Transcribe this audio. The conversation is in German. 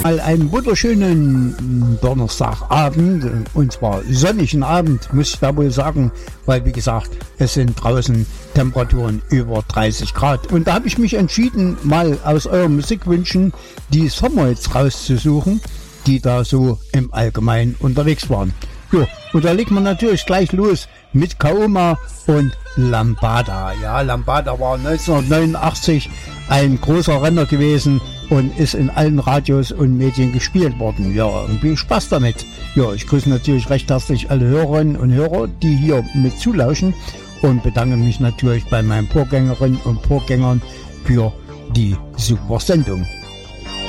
Mal einen wunderschönen Donnerstagabend, und zwar sonnigen Abend, muss ich da wohl sagen, weil wie gesagt, es sind draußen Temperaturen über 30 Grad. Und da habe ich mich entschieden, mal aus euren Musikwünschen die Sommerhits rauszusuchen, die da so im Allgemeinen unterwegs waren. Jo, und da legt man natürlich gleich los mit Kaoma und Lambada. Ja, Lambada war 1989 ein großer Renner gewesen und ist in allen Radios und Medien gespielt worden. Ja, irgendwie Spaß damit. Ja, ich grüße natürlich recht herzlich alle Hörerinnen und Hörer, die hier mit zulauschen, und bedanke mich natürlich bei meinen Vorgängerinnen und Vorgängern für die super Sendung.